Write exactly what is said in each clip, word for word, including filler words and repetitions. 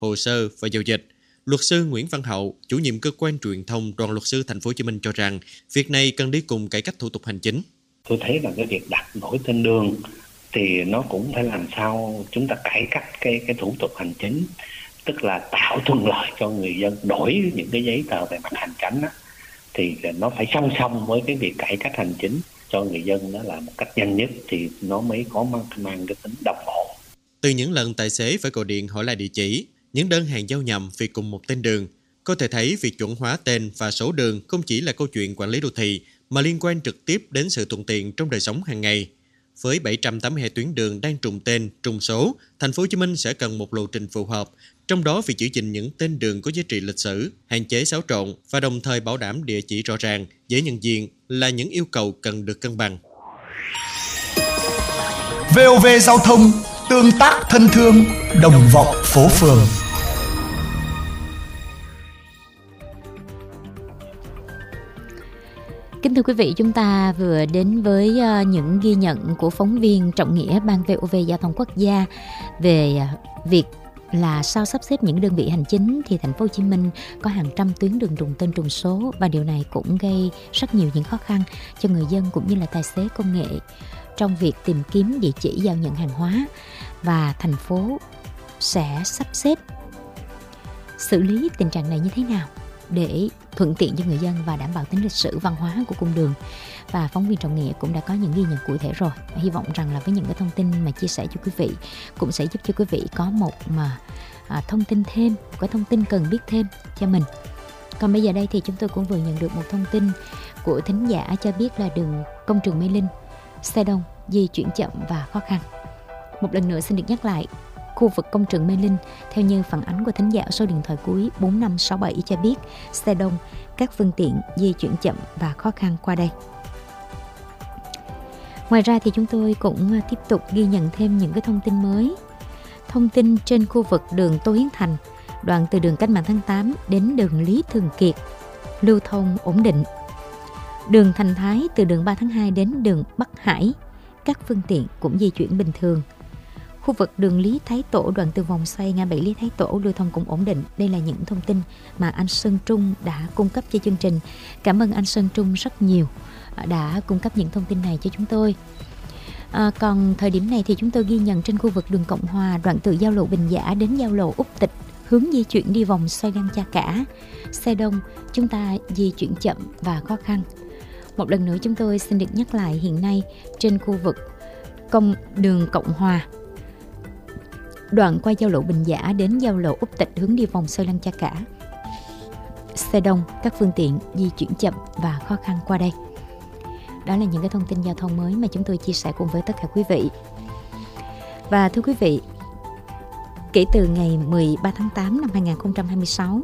hồ sơ và giao dịch. Luật sư Nguyễn Văn Hậu, chủ nhiệm cơ quan truyền thông Đoàn luật sư Thành phố Hồ Chí Minh cho rằng việc này cần đi cùng cải cách thủ tục hành chính. Tôi thấy là cái việc đặt đổi tên đường thì nó cũng phải làm sao chúng ta cải cách cái cái thủ tục hành chính, tức là tạo thuận lợi cho người dân đổi những cái giấy tờ về mặt hành chánh đó, thì nó phải song song với cái việc cải cách hành chính cho người dân, đó là một cách nhanh nhất thì nó mới có mang, mang cái tính đồng bộ. Từ những lần tài xế phải gọi điện hỏi lại địa chỉ, những đơn hàng giao nhầm vì cùng một tên đường, có thể thấy việc chuẩn hóa tên và số đường không chỉ là câu chuyện quản lý đô thị mà liên quan trực tiếp đến sự thuận tiện trong đời sống hàng ngày. Với bảy trăm tám mươi hai tuyến đường đang trùng tên, trùng số, Thành phố Hồ Chí Minh sẽ cần một lộ trình phù hợp, trong đó việc giữ gìn những tên đường có giá trị lịch sử, hạn chế xáo trộn và đồng thời bảo đảm địa chỉ rõ ràng, dễ nhận diện là những yêu cầu cần được cân bằng. vê o vê Giao thông, tương tác thân thương, đồng vọng phố phường. Kính thưa quý vị, chúng ta vừa đến với những ghi nhận của phóng viên Trọng Nghĩa Ban vê o vê Giao thông Quốc gia về việc là sau sắp xếp những đơn vị hành chính thì Thành phố Hồ Chí Minh có hàng trăm tuyến đường trùng tên trùng số, và điều này cũng gây rất nhiều những khó khăn cho người dân cũng như là tài xế công nghệ trong việc tìm kiếm địa chỉ giao nhận hàng hóa, và thành phố sẽ sắp xếp xử lý tình trạng này như thế nào để thuận tiện cho người dân và đảm bảo tính lịch sử văn hóa của cung đường. Và phóng viên Trọng Nghĩa cũng đã có những ghi nhận cụ thể rồi. Hy vọng rằng là với những cái thông tin mà chia sẻ cho quý vị cũng sẽ giúp cho quý vị có một mà à, thông tin thêm, một cái thông tin cần biết thêm cho mình. Còn bây giờ đây thì chúng tôi cũng vừa nhận được một thông tin của thính giả cho biết là đường Công Trường Mê Linh xe đông, di chuyển chậm và khó khăn. Một lần nữa xin được nhắc lại, khu vực Công Trường Mê Linh, theo như phản ánh của thính giả số điện thoại cuối bốn năm sáu bảy cho biết xe đông, các phương tiện di chuyển chậm và khó khăn qua đây. Ngoài ra thì chúng tôi cũng tiếp tục ghi nhận thêm những cái thông tin mới. Thông tin trên khu vực đường Tô Hiến Thành, đoạn từ đường Cách mạng tháng tám đến đường Lý Thường Kiệt, lưu thông ổn định. Đường Thành Thái từ đường ba tháng hai đến đường Bắc Hải, các phương tiện cũng di chuyển bình thường. Khu vực đường Lý Thái Tổ, đoạn từ vòng xoay ngã bảy Lý Thái Tổ, lưu thông cũng ổn định. Đây là những thông tin mà anh Sơn Trung đã cung cấp cho chương trình. Cảm ơn anh Sơn Trung rất nhiều đã cung cấp những thông tin này cho chúng tôi. À, còn thời điểm này thì chúng tôi ghi nhận trên khu vực đường Cộng Hòa, đoạn từ giao lộ Bình Giả đến giao lộ Úc Tịch, hướng di chuyển đi vòng xoay Lăng Cha Cả, xe đông, chúng ta di chuyển chậm và khó khăn. Một lần nữa chúng tôi xin được nhắc lại, hiện nay trên khu vực công đường Cộng Hòa, đoạn qua giao lộ Bình Giả đến giao lộ Úc Tịch hướng đi vòng xoay Lăng Cha Cả, xe đông, các phương tiện di chuyển chậm và khó khăn qua đây. Đó là những cái thông tin giao thông mới mà chúng tôi chia sẻ cùng với tất cả quý vị. Và thưa quý vị, kể từ ngày mười ba tháng tám năm hai nghìn không trăm hai mươi sáu,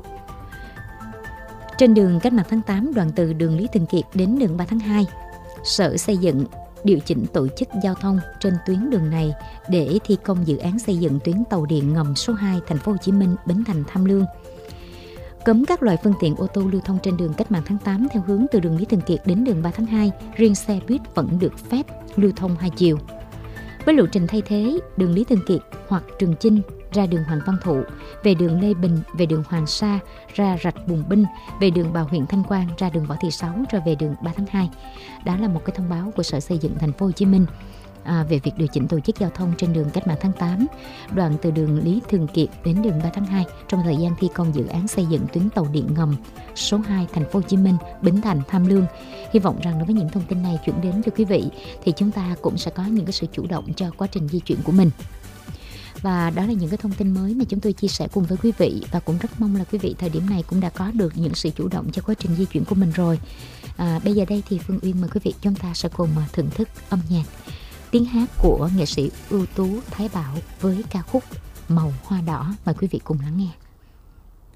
trên đường Cách mạng tháng tám, đoạn từ đường Lý Thường Kiệt đến đường ba tháng hai, Sở Xây dựng điều chỉnh tổ chức giao thông trên tuyến đường này để thi công dự án xây dựng tuyến tàu điện ngầm số hai Thành phố Hồ Chí Minh Bến Thành Tham Lương. Cấm các loại phương tiện ô tô lưu thông trên đường Cách mạng tháng tám theo hướng từ đường Lý Thường Kiệt đến đường ba tháng hai, riêng xe buýt vẫn được phép lưu thông hai chiều. Với lộ trình thay thế, đường Lý Thường Kiệt hoặc Trường Chinh ra đường Hoàng Văn Thụ, về đường Lê Bình, về đường Hoàng Sa, ra rạch Bùng Binh, về đường Bà Huyện Thanh Quang, ra đường Võ Thị Sáu, rồi về đường ba tháng hai. Đó là một cái thông báo của Sở Xây dựng Thành phố Hồ Chí Minh à, về việc điều chỉnh tổ chức giao thông trên đường Cách mạng tháng tám, đoạn từ đường Lý Thường Kiệt đến đường ba tháng hai trong thời gian thi công dự án xây dựng tuyến tàu điện ngầm số hai Thành phố Hồ Chí Minh Bến Thành Tham Lương. Hy vọng rằng đối với những thông tin này chuyển đến cho quý vị thì chúng ta cũng sẽ có những cái sự chủ động cho quá trình di chuyển của mình. Và đó là những cái thông tin mới mà chúng tôi chia sẻ cùng với quý vị, và cũng rất mong là quý vị thời điểm này cũng đã có được những sự chủ động cho quá trình di chuyển của mình rồi. À, bây giờ đây thì Phương Uyên mời quý vị chúng ta sẽ cùng thưởng thức âm nhạc, tiếng hát của nghệ sĩ ưu tú Thái Bảo với ca khúc Màu Hoa Đỏ. Mời quý vị cùng lắng nghe.